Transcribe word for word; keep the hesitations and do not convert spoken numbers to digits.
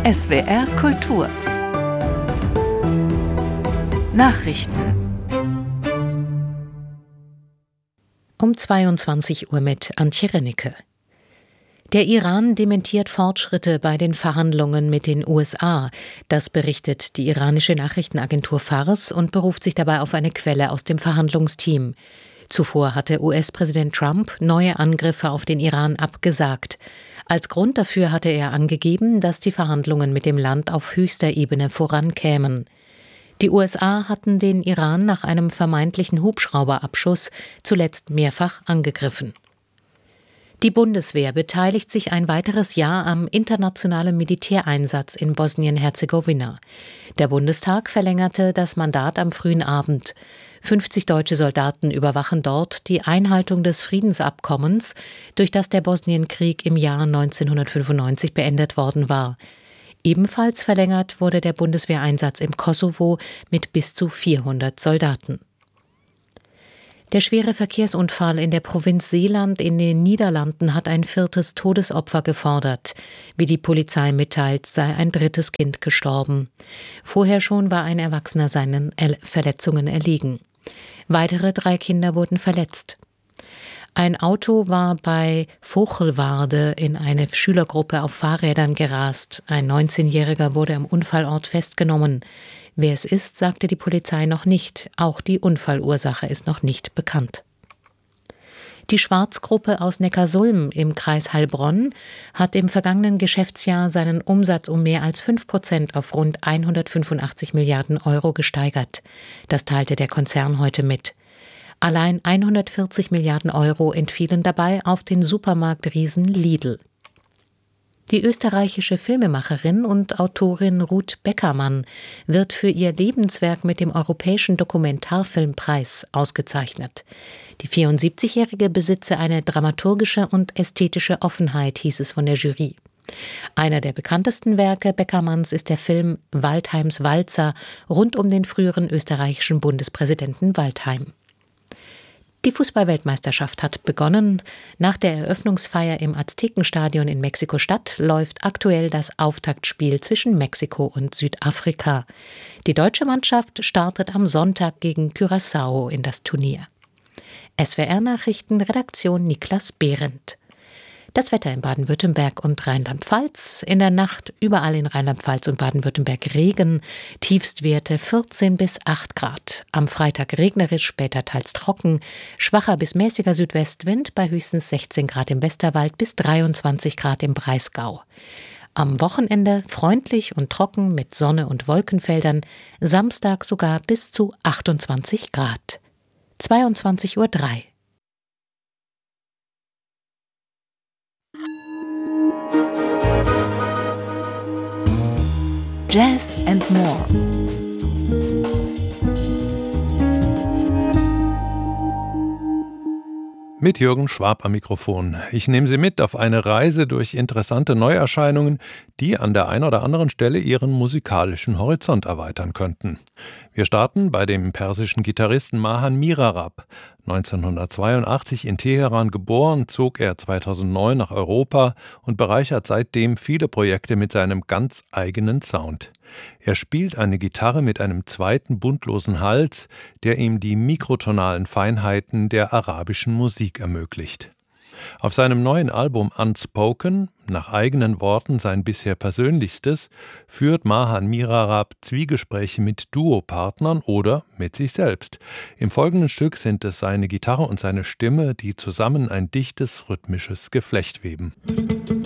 S W R Kultur Nachrichten Um zweiundzwanzig Uhr mit Antje Rennecke. Der Iran dementiert Fortschritte bei den Verhandlungen mit den U S A. Das berichtet die iranische Nachrichtenagentur Fars und beruft sich dabei auf eine Quelle aus dem Verhandlungsteam. Zuvor hatte U S-Präsident Trump neue Angriffe auf den Iran abgesagt. Als Grund dafür hatte er angegeben, dass die Verhandlungen mit dem Land auf höchster Ebene vorankämen. Die U S A hatten den Iran nach einem vermeintlichen Hubschrauberabschuss zuletzt mehrfach angegriffen. Die Bundeswehr beteiligt sich ein weiteres Jahr am internationalen Militäreinsatz in Bosnien-Herzegowina. Der Bundestag verlängerte das Mandat am frühen Abend. fünfzig deutsche Soldaten überwachen dort die Einhaltung des Friedensabkommens, durch das der Bosnienkrieg im Jahr neunzehnhundertfünfundneunzig beendet worden war. Ebenfalls verlängert wurde der Bundeswehreinsatz im Kosovo mit bis zu vierhundert Soldaten. Der schwere Verkehrsunfall in der Provinz Seeland in den Niederlanden hat ein viertes Todesopfer gefordert. Wie die Polizei mitteilt, sei ein drittes Kind gestorben. Vorher schon war ein Erwachsener seinen Verletzungen erlegen. Weitere drei Kinder wurden verletzt. Ein Auto war bei Vochelwarde in eine Schülergruppe auf Fahrrädern gerast. Ein neunzehnjähriger wurde am Unfallort festgenommen. Wer es ist, sagte die Polizei noch nicht. Auch die Unfallursache ist noch nicht bekannt. Die Schwarzgruppe aus Neckarsulm im Kreis Heilbronn hat im vergangenen Geschäftsjahr seinen Umsatz um mehr als fünf Prozent auf rund hundertfünfundachtzig Milliarden Euro gesteigert. Das teilte der Konzern heute mit. Allein hundertvierzig Milliarden Euro entfielen dabei auf den Supermarktriesen Lidl. Die österreichische Filmemacherin und Autorin Ruth Beckermann wird für ihr Lebenswerk mit dem Europäischen Dokumentarfilmpreis ausgezeichnet. Die vierundsiebzigjährige besitze eine dramaturgische und ästhetische Offenheit, hieß es von der Jury. Einer der bekanntesten Werke Beckermanns ist der Film Waldheims Walzer rund um den früheren österreichischen Bundespräsidenten Waldheim. Die Fußball-Weltmeisterschaft hat begonnen. Nach der Eröffnungsfeier im Aztekenstadion in Mexiko-Stadt läuft aktuell das Auftaktspiel zwischen Mexiko und Südafrika. Die deutsche Mannschaft startet am Sonntag gegen Curaçao in das Turnier. S W R-Nachrichten, Redaktion Niklas Behrendt. Das Wetter in Baden-Württemberg und Rheinland-Pfalz. In der Nacht überall in Rheinland-Pfalz und Baden-Württemberg Regen. Tiefstwerte vierzehn bis acht Grad. Am Freitag regnerisch, später teils trocken. Schwacher bis mäßiger Südwestwind bei höchstens sechzehn Grad im Westerwald bis dreiundzwanzig Grad im Breisgau. Am Wochenende freundlich und trocken mit Sonne und Wolkenfeldern. Samstag sogar bis zu achtundzwanzig Grad. zweiundzwanzig Uhr drei. Jazz and More. Mit Jürgen Schwab am Mikrofon. Ich nehme Sie mit auf eine Reise durch interessante Neuerscheinungen, die an der einen oder anderen Stelle Ihren musikalischen Horizont erweitern könnten. Wir starten bei dem persischen Gitarristen Mahan Mirarab. neunzehnhundertzweiundachtzig in Teheran geboren, zog er zweitausendneun nach Europa und bereichert seitdem viele Projekte mit seinem ganz eigenen Sound. Er spielt eine Gitarre mit einem zweiten buntlosen Hals, der ihm die mikrotonalen Feinheiten der arabischen Musik ermöglicht. Auf seinem neuen Album Unspoken, nach eigenen Worten sein bisher persönlichstes, führt Mahan Mirarab Zwiegespräche mit Duopartnern oder mit sich selbst. Im folgenden Stück sind es seine Gitarre und seine Stimme, die zusammen ein dichtes, rhythmisches Geflecht weben.